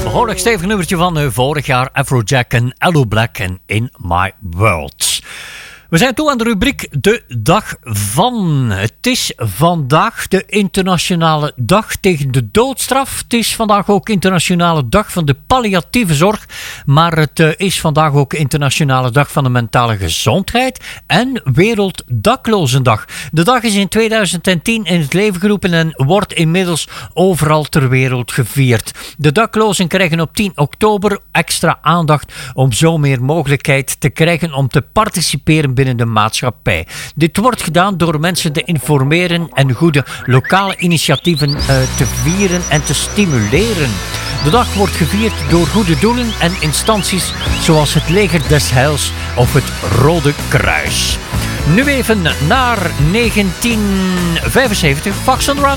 behoorlijk stevig nummertje van vorig jaar. Afrojack en Allo Black en In My World. We zijn toe aan de rubriek De Dag Van. Het is vandaag de internationale dag tegen de doodstraf. Het is vandaag ook internationale dag van de palliatieve zorg. Maar het is vandaag ook internationale dag van de mentale gezondheid en Werelddaklozendag. De dag is in 2010 in het leven geroepen en wordt inmiddels overal ter wereld gevierd. De daklozen krijgen op 10 oktober extra aandacht om zo meer mogelijkheid te krijgen om te participeren binnen de maatschappij. Dit wordt gedaan door mensen te informeren en goede lokale initiatieven te vieren en te stimuleren. De dag wordt gevierd door goede doelen en instanties zoals het Leger des Heils of het Rode Kruis. Nu even naar 1975, Fox on the Run.